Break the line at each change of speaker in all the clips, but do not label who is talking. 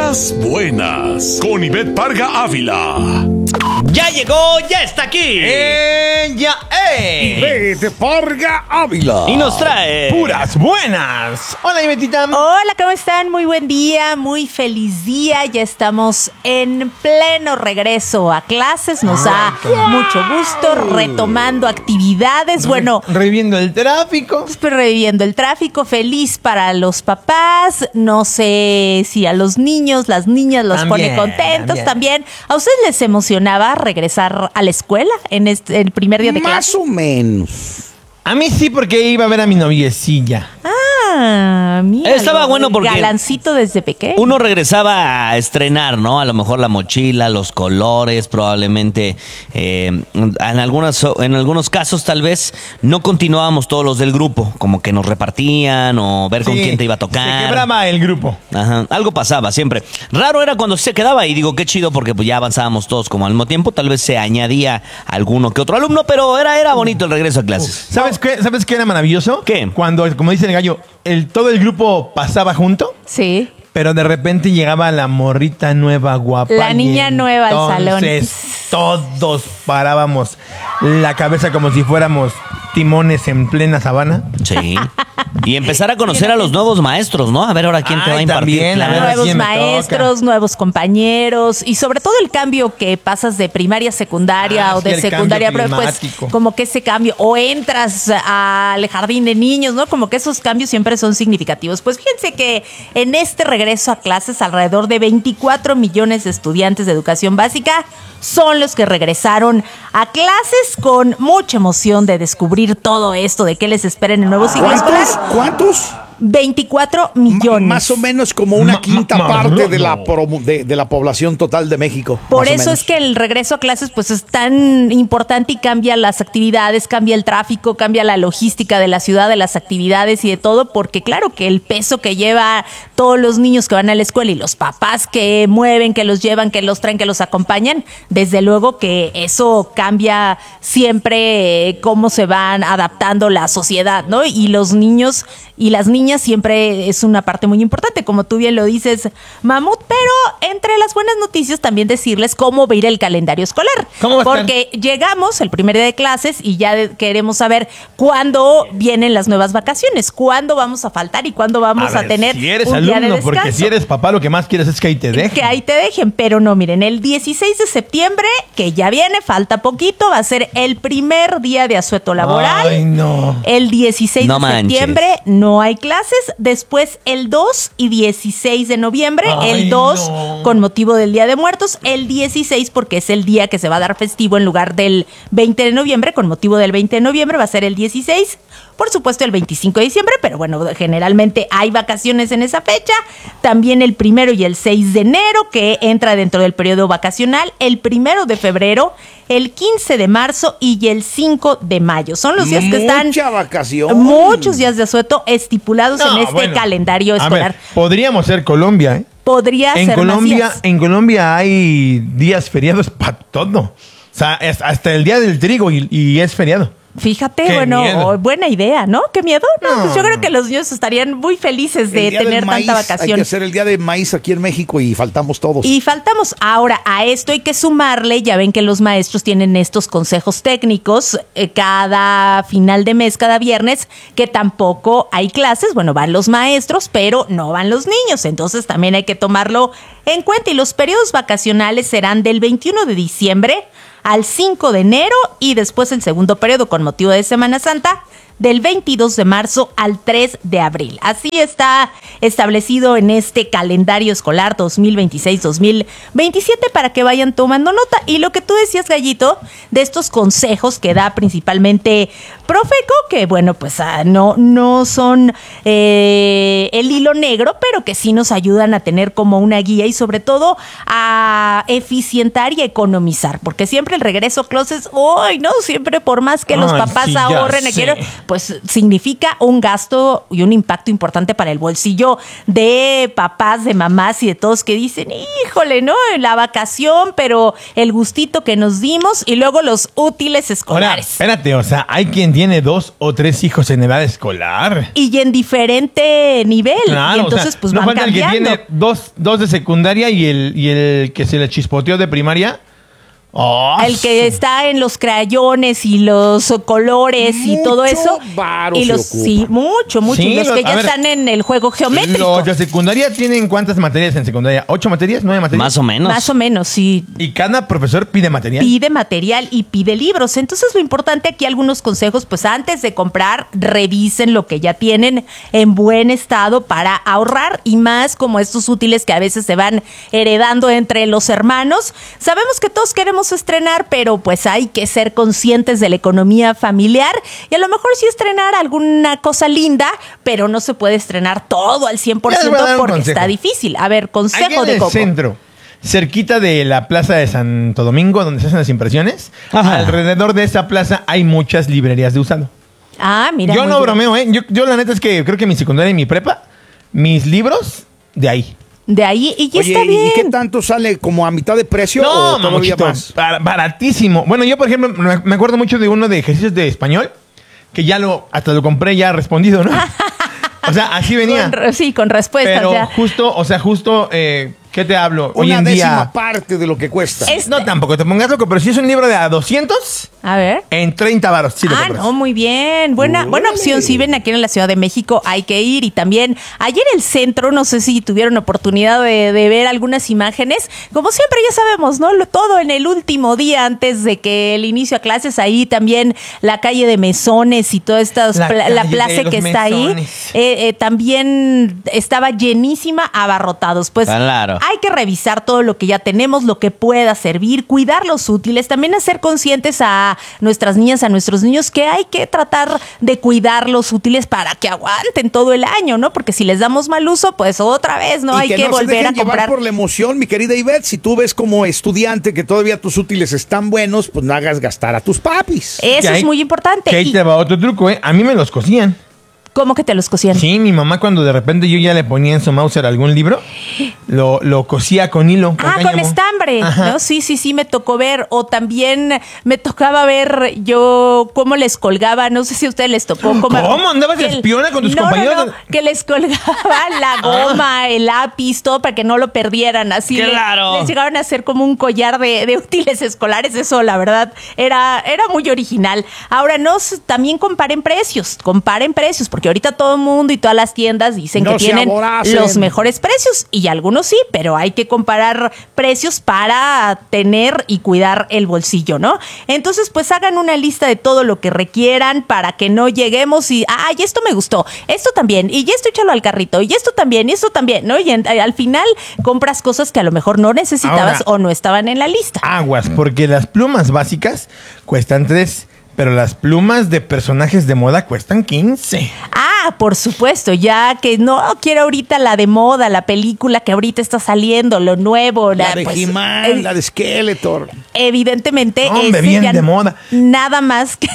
Puras buenas. Con Ivette Parga Ávila.
¡Ya llegó! ¡Ya está aquí!
Ivette Parga Ávila.
Y nos trae...
Puras buenas. Hola, Ivetita.
Hola, ¿cómo están? Muy buen día, muy feliz día. Ya estamos en pleno regreso a clases. Nos da mucho gusto, retomando actividades. Bueno,
Reviviendo el tráfico.
pues, reviviendo el tráfico. Feliz para los papás. No sé si a los niños, las niñas los pone contentos también. ¿A ustedes les emocionaba regresar a la escuela en el primer día de clase?
Más o menos.
A mí sí, porque iba a ver a mi noviecilla.
Ah, mira.
Estaba bueno porque
galancito desde pequeño.
uno regresaba a estrenar, ¿no? A lo mejor la mochila, los colores, probablemente en algunos casos tal vez no continuábamos todos los del grupo, como que nos repartían o ver con quién te iba a tocar.
Se quebraba el grupo.
Ajá, algo pasaba siempre. Raro era cuando se quedaba y digo, qué chido porque pues ya avanzábamos todos como al mismo tiempo, tal vez se añadía alguno que otro alumno, pero era bonito el regreso a clases.
¿Sabes qué era maravilloso?
¿Qué?
Cuando, como dice el gallo, todo el grupo pasaba junto,
Sí.
pero de repente llegaba la morrita nueva, guapa.
La niña nueva al salón.
Entonces todos parábamos la cabeza como si fuéramos timones en plena sabana.
Sí. Y empezar a conocer a los nuevos maestros, ¿no? A ver ahora quién te va a impartir
también, a ver,
clases.
Nuevos
quién me
maestros, nuevos compañeros y sobre todo el cambio que pasas de primaria a secundaria o
sí,
de
el
secundaria a
cambio
pues
climático.
como que ese cambio o entras al jardín de niños, ¿no? Como que esos cambios siempre son significativos. Pues fíjense que en este regreso a clases alrededor de 24 millones de estudiantes de educación básica son los que regresaron a clases con mucha emoción de descubrir todo esto, de qué les espera en el nuevo ciclo escolar.
¿Cuántos?
24 millones.
Más o menos como una quinta parte de la población total de México.
Por
más o
eso
menos.
es que el regreso a clases pues es tan importante y cambia las actividades, cambia el tráfico, cambia la logística de la ciudad, de las actividades y de todo, porque claro que el peso que lleva todos los niños que van a la escuela y los papás que mueven, que los llevan, que los traen, que los acompañan, desde luego que eso cambia siempre cómo se van adaptando la sociedad, ¿no? Y los niños y las niñas siempre es una parte muy importante, como tú bien lo dices, Mamut, pero entre las buenas noticias también decirles cómo va a ir el calendario escolar.
¿Cómo va a estar?
Porque llegamos el primer día de clases y ya queremos saber cuándo vienen las nuevas vacaciones, cuándo vamos a faltar y cuándo vamos a tener
si eres
un día de
alumno,
descanso.
porque si eres papá, lo que más quieres es que ahí te dejen.
Que ahí te dejen, pero no, miren, el 16 de septiembre, que ya viene, falta poquito, va a ser el primer día de asueto laboral.
Ay, no.
El 16
No
de
manches.
septiembre no hay clases. Después el 2 y 16 de noviembre.
Ay,
El 2
no.
con motivo del Día de Muertos. El 16 porque es el día que se va a dar festivo en lugar del 20 de noviembre. Con motivo del 20 de noviembre va a ser el 16. Por supuesto el 25 de diciembre, pero bueno, generalmente hay vacaciones en esa fecha. También el 1 y el 6 de enero, que entra dentro del periodo vacacional. El 1 de febrero, el 15 de marzo y el 5 de mayo. Son los días que están...
Mucha vacación.
Muchos días de asueto estipulados en este
bueno.
calendario
A
escolar.
ver, podríamos ser Colombia, ¿eh?
Podría ser más días.
En Colombia hay días feriados para todo. O sea, hasta el día del trigo y es feriado.
Fíjate,
Qué
bueno,
miedo.
buena idea, ¿no? ¿Qué miedo? No,
No,
pues yo creo
no.
que los niños estarían muy felices de
El día del
tener
maíz,
tanta
Hay que
vacación.
hacer el día de maíz aquí en México y faltamos todos.
Y faltamos. Ahora, a esto hay que sumarle, ya ven que los maestros tienen estos consejos técnicos cada final de mes, cada viernes, que tampoco hay clases. Bueno, van los maestros, pero no van los niños. Entonces también hay que tomarlo en cuenta. Y los periodos vacacionales serán del 21 de diciembre al 5 de enero y después el segundo periodo con motivo de Semana Santa del 22 de marzo al 3 de abril. Así está establecido en este calendario escolar 2026-2027 para que vayan tomando nota. Y lo que tú decías, Gallito, de estos consejos que da principalmente Profeco, que bueno, pues no son el hilo negro, pero que sí nos ayudan a tener como una guía y sobre todo a eficientar y economizar, porque siempre el regreso a clases, ¡ay, no! Siempre por más que los
Ay,
papás
sí, ya
ahorren,
sé.
pues significa un gasto y un impacto importante para el bolsillo de papás, de mamás y de todos que dicen, híjole, ¿no? La vacación, pero el gustito que nos dimos y luego los útiles
Ahora,
escolares.
espérate, o sea, hay quien tiene 2 o 3 hijos en edad escolar.
Y en diferente nivel.
Claro,
y entonces,
o sea,
pues
no
van
falta
cambiando.
el que tiene dos de secundaria y el que se le chispoteó de primaria. Oh,
El que está en los crayones y los colores y todo
Mucho
eso.
varo
Y
se
los
ocupa.
sí, mucho.
Sí,
Y los
los-
que
a
ya
ver,
están en el juego geométrico.
Los de secundaria tienen ¿cuántas materias en secundaria? ¿8 materias? ¿9 materias?
Más o menos.
Más o menos, sí.
Y cada profesor pide material.
Pide material y pide libros. Entonces, lo importante aquí, algunos consejos, pues antes de comprar, revisen lo que ya tienen en buen estado para ahorrar, y más como estos útiles que a veces se van heredando entre los hermanos. Sabemos que todos queremos estrenar, pero pues hay que ser conscientes de la economía familiar y a lo mejor sí estrenar alguna cosa linda, pero no se puede estrenar todo al 100%
Ya les voy a dar un
porque
consejo.
está difícil. A ver,
Aquí
consejo
en
de
el
Coco.
centro, cerquita de la plaza de Santo Domingo, donde se hacen las impresiones,
Ajá.
alrededor de esa plaza hay muchas librerías de usado.
Ah, mira.
Yo
muy
no
bien.
bromeo, ¿eh? Yo la neta es que creo que mi secundaria y mi prepa, mis libros, de ahí.
De ahí, y ya
Oye,
está bien.
¿y qué tanto sale? ¿Como a mitad de precio o todavía
mamuchito,
más?
baratísimo. Bueno, yo, por ejemplo, me acuerdo mucho de uno de ejercicios de español, que hasta lo compré ya respondido, ¿no? O sea, así venía.
Con respuestas
Pero
ya.
justo, ¿qué te hablo? Hoy
Una
en
décima
día...
parte de lo que cuesta.
No, tampoco te pongas loco, pero si es un libro de a 200,
A ver.
en 30 varos. Sí lo compras.
No, muy bien. Buena opción. Si ven aquí en la Ciudad de México, hay que ir. Y también, ayer en el centro, no sé si tuvieron oportunidad de ver algunas imágenes. Como siempre, ya sabemos, ¿no? Todo en el último día antes de que el inicio a clases. Ahí también la calle de Mesones y toda esta
La calle
la
de
plaza
los
que está
Mesones.
ahí. También estaba llenísima, abarrotados. Pues
Claro.
hay que revisar todo lo que ya tenemos, lo que pueda servir, cuidar los útiles, también hacer conscientes a nuestras niñas, a nuestros niños, que hay que tratar de cuidar los útiles para que aguanten todo el año, ¿no? Porque si les damos mal uso, pues otra vez, ¿no?
Y
Hay que
no se
volver
dejen
a
llevar
comprar.
por la emoción, mi querida Ivette. Si tú ves como estudiante que todavía tus útiles están buenos, pues no hagas gastar a tus papis.
Eso
Que
es
ahí-
muy importante.
Que ahí
¿Y
te va otro truco, ¿eh? A mí me los cosían.
cómo que te los cosían?
Sí, mi mamá cuando de repente yo ya le ponía en su Mauser algún libro, lo cosía con hilo.
Con
cáñamo.
estambre,
Ajá.
¿no? Sí, me tocó ver. O también me tocaba ver yo cómo les colgaba, no sé si a ustedes les tocó.
¿Cómo? ¿Andabas de
que-
espiona con tus
no,
compañeros?
No, que les colgaba la goma, el lápiz, todo para que no lo perdieran. Así
¡Claro!
les llegaron a hacer como un collar de útiles escolares. Eso, la verdad, era muy original. Ahora, también comparen precios, porque ahorita todo el mundo y todas las tiendas dicen
No
que
se
tienen
aboracen.
los mejores precios, y algunos sí, pero hay que comparar precios para tener y cuidar el bolsillo, ¿no? Entonces, pues hagan una lista de todo lo que requieran para que no lleguemos y, esto me gustó, esto también, y esto échalo al carrito, y esto también, ¿no? Y al final compras cosas que a lo mejor no necesitabas
Ahora,
o no estaban en la lista.
Aguas, porque las plumas básicas cuestan 3, pero las plumas de personajes de moda cuestan 15.
Por supuesto, ya que no quiero ahorita la de moda, la película que ahorita está saliendo, lo nuevo.
La de
pues,
He-Man, la de Skeletor.
Evidentemente,
Hombre,
ese
bien
ya
de moda.
Nada más que...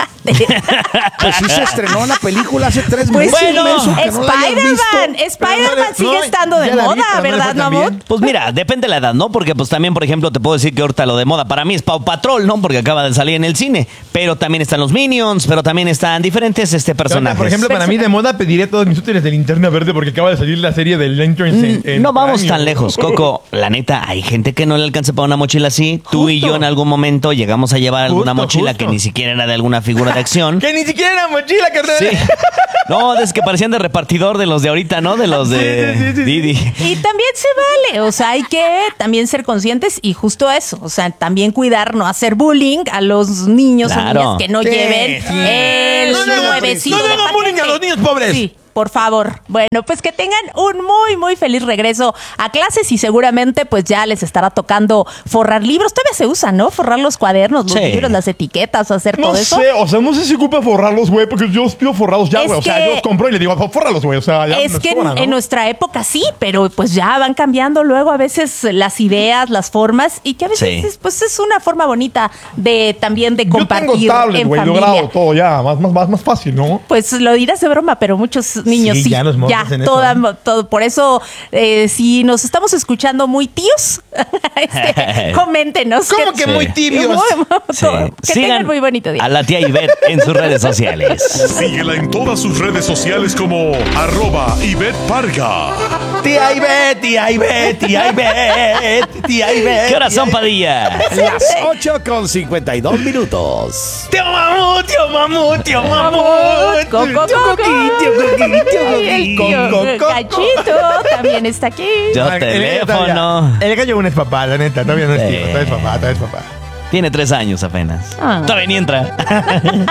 Pues sí se estrenó la película hace 3
Pues
meses.
bueno,
menso, que no la hayas
Spider-Man,
visto.
Spider-Man sigue estando de
ya la vi,
moda,
pero no le
¿verdad,
fue tan
Mamut?
bien.
Pues mira, depende de la edad, ¿no? Porque pues también, por ejemplo, te puedo decir que ahorita lo de moda para mí es Paw Patrol, ¿no? Porque acaba de salir en el cine. Pero también están los Minions, pero también están diferentes personajes.
Por ejemplo, para mí de moda pediré todos mis útiles de Linterna Verde porque acaba de salir la serie de Lanterns en
No vamos
Prime.
tan lejos, Coco. La neta, hay gente que no le alcanza para una mochila así. Tú y
Justo.
yo en algún momento llegamos a llevar alguna
Justo,
mochila
justo.
que ni siquiera era de alguna figura de acción.
Que ni siquiera era mochila, carnal.
Sí. No, es que parecían de repartidor de los de ahorita, ¿no? De los de
Sí.
Didi.
Y también se vale, o sea, hay que también ser conscientes y justo eso, o sea, también cuidar, no hacer bullying a los niños
Claro.
o niñas que no
Sí,
lleven
sí.
el
No le hagan-
nuevecito
no le
de
hagan bullying a
paquete.
los niños pobres.
Sí. por favor. Bueno, pues que tengan un muy, muy feliz regreso a clases y seguramente pues ya les estará tocando forrar libros. Todavía se usa, ¿no? Forrar los cuadernos, los libros, las etiquetas, hacer todo eso.
No sé, o sea, no sé si ocupa forrarlos, güey, porque yo los pido forrados ya,
Es
güey. O sea,
que-
yo los compro y le digo, fórralos, güey. O sea, ya
Es
me
que
sobra, ¿no?
en nuestra época sí, pero pues ya van cambiando luego a veces las ideas, las formas y que a veces
Sí.
pues es una forma bonita de también de compartir
Yo tengo tablet,
en
güey,
familia.
logrado todo ya, más fácil, ¿no?
Pues lo dirás de broma, pero muchos niños
Sí,
sí.
ya los morros en eso,
todo. Por eso, si nos estamos escuchando muy tíos, coméntenos.
¿Cómo que muy tibios?
Sí.
Que tengan muy bonito día.
a la tía Ivette en sus redes sociales.
Síguela en todas sus redes sociales como @Ivette Parga.
Tía Ivette, tía Ivette, tía Ivette, tía Ivette.
¿Qué horas son, Padilla?
Las 8:52 minutos.
Tío mamut, tío mamut, tío mamut.
Co, co, co, co. Ay, el tío Cachito también está aquí.
Yo
Ay,
teléfono.
El gallo aún es papá, la neta, todavía no es
Sí.
tío, todavía es papá, todavía es papá.
Tiene 3 años apenas.
Ah.
Todavía ni entra.